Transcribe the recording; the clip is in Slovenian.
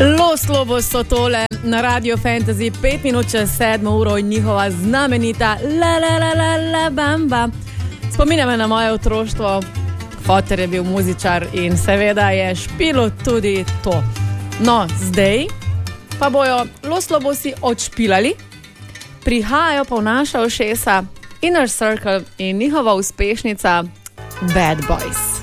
Los Lobos so tole na Radio Fantasy, 5 minut čez 7 uro in njihova znamenita la la la la la bamba. Spominja me na moje otroštvo, foter je bil muzičar in seveda je špilo tudi to. No, zdaj pa bojo Los Lobosi odšpilali, prihajajo pa v naša ušesa Inner Circle in njihova uspešnica Bad Boys.